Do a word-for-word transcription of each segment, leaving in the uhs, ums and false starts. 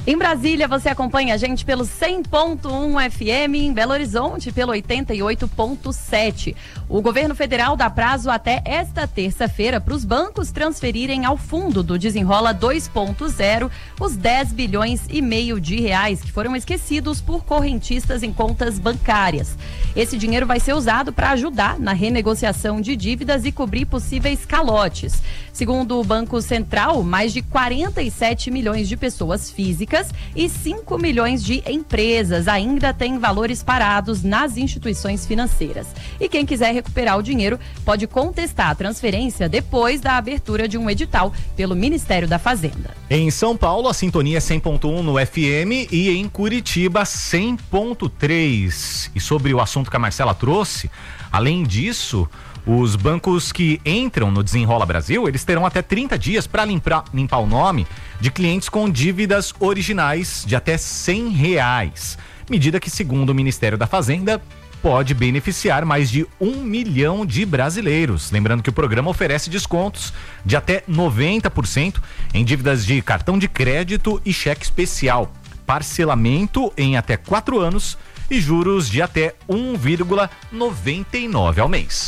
Em Brasília, você acompanha a gente pelo cem ponto um F M, em Belo Horizonte pelo oitenta e oito ponto sete. O governo federal dá prazo até esta terça-feira para os bancos transferirem ao fundo do Desenrola dois ponto zero os dez bilhões e meio de reais que foram esquecidos por correntistas em contas bancárias. Esse dinheiro vai ser usado para ajudar na renegociação de dívidas e cobrir possíveis calotes. Segundo o Banco Central, mais de quarenta e sete milhões de pessoas físicas e cinco milhões de empresas ainda têm valores parados nas instituições financeiras. E quem quiser recuperar o dinheiro pode contestar a transferência depois da abertura de um edital pelo Ministério da Fazenda. Em São Paulo, a sintonia é cem ponto um no F M e em Curitiba cem ponto três. E sobre o assunto que a Marcela trouxe, além disso, os bancos que entram no Desenrola Brasil, eles terão até trinta dias para limpar, limpar o nome de clientes com dívidas originais de até cem reais. Medida que, segundo o Ministério da Fazenda, pode beneficiar mais de um milhão de brasileiros. Lembrando que o programa oferece descontos de até noventa por cento em dívidas de cartão de crédito e cheque especial, parcelamento em até quatro anos e juros de até um vírgula noventa e nove ao mês.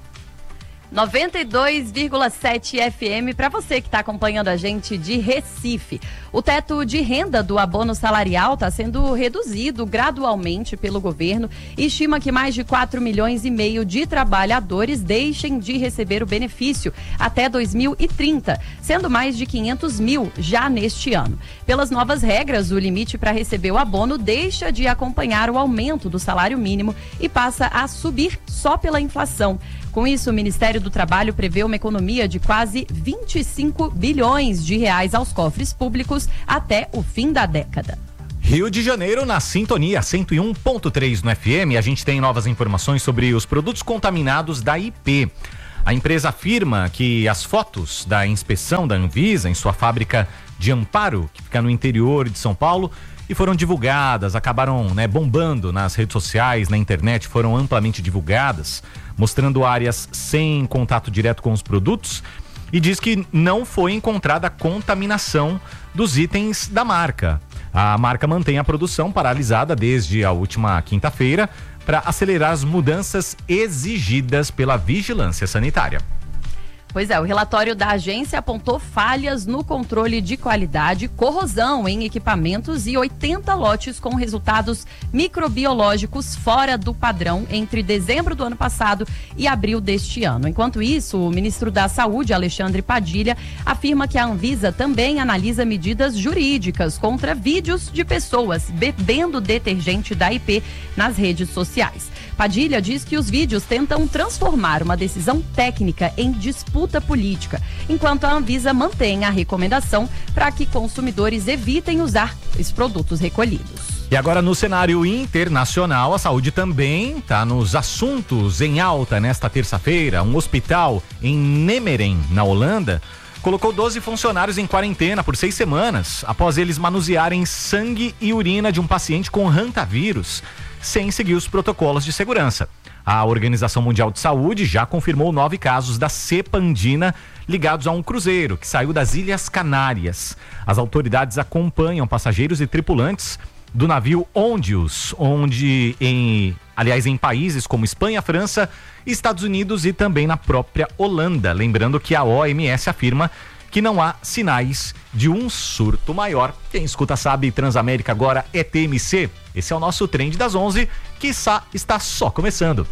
noventa e dois vírgula sete F M para você que está acompanhando a gente de Recife. O teto de renda do abono salarial está sendo reduzido gradualmente pelo governo e estima que mais de quatro milhões e meio de trabalhadores deixem de receber o benefício até dois mil e trinta, sendo mais de quinhentos mil já neste ano. Pelas novas regras, o limite para receber o abono deixa de acompanhar o aumento do salário mínimo e passa a subir só pela inflação. Com isso, o Ministério do Trabalho prevê uma economia de quase vinte e cinco bilhões de reais aos cofres públicos até o fim da década. Rio de Janeiro na sintonia cento e um ponto três no F M. A gente tem novas informações sobre os produtos contaminados da I P. A empresa afirma que as fotos da inspeção da Anvisa em sua fábrica de Amparo, que fica no interior de São Paulo, e foram divulgadas, acabaram, né, bombando nas redes sociais, na internet, foram amplamente divulgadas, mostrando áreas sem contato direto com os produtos, e diz que não foi encontrada contaminação dos itens da marca. A marca mantém a produção paralisada desde a última quinta-feira para acelerar as mudanças exigidas pela vigilância sanitária. Pois é, o relatório da agência apontou falhas no controle de qualidade, corrosão em equipamentos e oitenta lotes com resultados microbiológicos fora do padrão entre dezembro do ano passado e abril deste ano. Enquanto isso, o ministro da Saúde, Alexandre Padilha, afirma que a Anvisa também analisa medidas jurídicas contra vídeos de pessoas bebendo detergente da I P nas redes sociais. Padilha diz que os vídeos tentam transformar uma decisão técnica em disputa política, enquanto a Anvisa mantém a recomendação para que consumidores evitem usar os produtos recolhidos. E agora no cenário internacional, a saúde também está nos assuntos em alta nesta terça-feira. Um hospital em Nemeren, na Holanda, colocou doze funcionários em quarentena por seis semanas após eles manusearem sangue e urina de um paciente com hantavírus, sem seguir os protocolos de segurança. A Organização Mundial de Saúde já confirmou nove casos da cepa andina ligados a um cruzeiro que saiu das Ilhas Canárias. As autoridades acompanham passageiros e tripulantes do navio Ondius, onde em, aliás, em países como Espanha, França, Estados Unidos e também na própria Holanda. Lembrando que a O M S afirma que não há sinais de um surto maior. Quem escuta sabe, Transamérica agora é T M C. Esse é o nosso Trend das onze, que está, está só começando.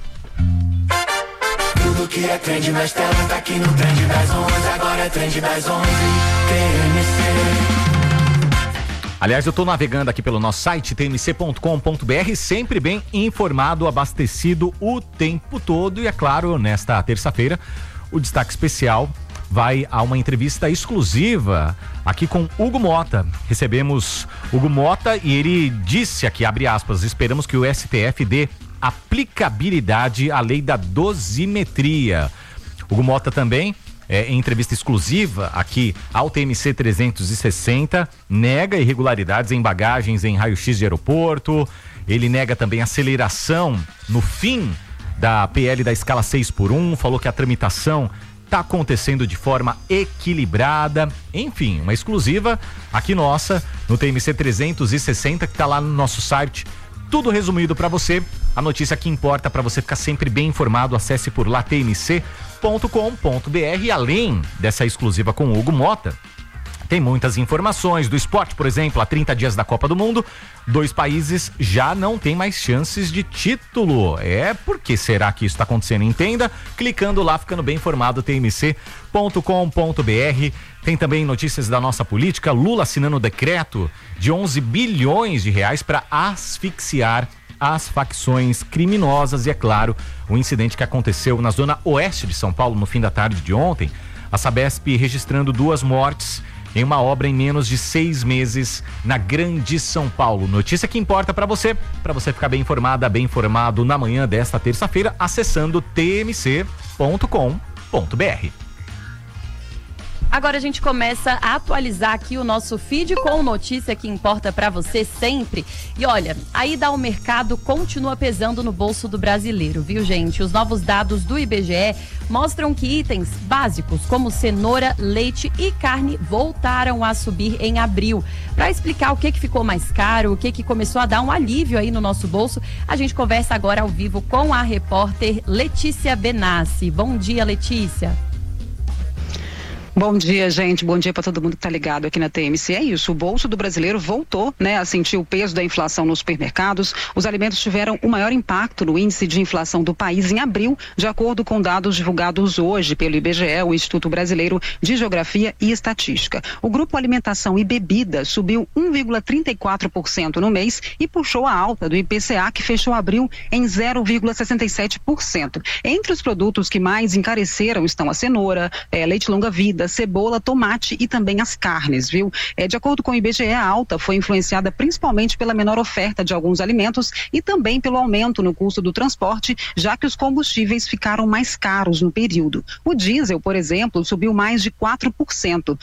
Tudo que é trend nas telas tá aqui no Trend das onze, agora é Trend das onze, T M C. Aliás, eu estou navegando aqui pelo nosso site t m c ponto com ponto b r, sempre bem informado, abastecido o tempo todo. E é claro, nesta terça-feira, o destaque especial vai a uma entrevista exclusiva aqui com Hugo Mota. Recebemos Hugo Mota e ele disse aqui, abre aspas, esperamos que o S T F dê aplicabilidade à lei da dosimetria. Hugo Mota também, é, em entrevista exclusiva aqui ao T M C trezentos e sessenta, nega irregularidades em bagagens em raio-x de aeroporto. Ele nega também aceleração no fim da P L da escala seis por um, falou que a tramitação tá acontecendo de forma equilibrada, enfim, uma exclusiva aqui nossa no T M C trezentos e sessenta, que tá lá no nosso site, tudo resumido para você, a notícia que importa para você ficar sempre bem informado. Acesse por lá t m c ponto com ponto b r. E além dessa exclusiva com o Hugo Mota, tem muitas informações do esporte. Por exemplo, há trinta dias da Copa do Mundo, dois países já não têm mais chances de título. É, por que será que isso está acontecendo? Entenda clicando lá, ficando bem informado, t m c ponto com ponto b r. Tem também notícias da nossa política. Lula assinando o decreto de onze bilhões de reais para asfixiar as facções criminosas. E é claro, o incidente que aconteceu na zona oeste de São Paulo no fim da tarde de ontem, a Sabesp registrando duas mortes em uma obra em menos de seis meses na Grande São Paulo. Notícia que importa para você, para você ficar bem informada, bem informado na manhã desta terça-feira, acessando t m c ponto com ponto b r. Agora a gente começa a atualizar aqui o nosso feed com notícia que importa para você sempre. E olha, a ida ao mercado continua pesando no bolso do brasileiro, viu, gente? Os novos dados do I B G E mostram que itens básicos como cenoura, leite e carne voltaram a subir em abril. Para explicar o que, que ficou mais caro, o que, que começou a dar um alívio aí no nosso bolso, a gente conversa agora ao vivo com a repórter Letícia Benassi. Bom dia, Letícia. Bom dia, gente. Bom dia para todo mundo que tá ligado aqui na T M C. É isso, o bolso do brasileiro voltou, né, a sentir o peso da inflação nos supermercados. Os alimentos tiveram o maior impacto no índice de inflação do país em abril, de acordo com dados divulgados hoje pelo I B G E, o Instituto Brasileiro de Geografia e Estatística. O grupo Alimentação e Bebida subiu um vírgula trinta e quatro por cento no mês e puxou a alta do I P C A, que fechou abril em zero vírgula sessenta e sete por cento. Entre os produtos que mais encareceram estão a cenoura, é, leite longa-vida, cebola, tomate e também as carnes, viu? É, de acordo com o I B G E, a alta foi influenciada principalmente pela menor oferta de alguns alimentos e também pelo aumento no custo do transporte, já que os combustíveis ficaram mais caros no período. O diesel, por exemplo, subiu mais de quatro por cento.